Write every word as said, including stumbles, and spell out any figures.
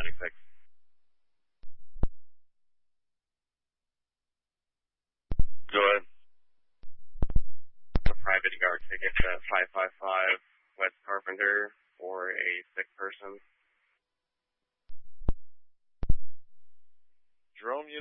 seventy-six. Go ahead. A private yard ticket to five five five West Carpenter for a sick person. Jerome, you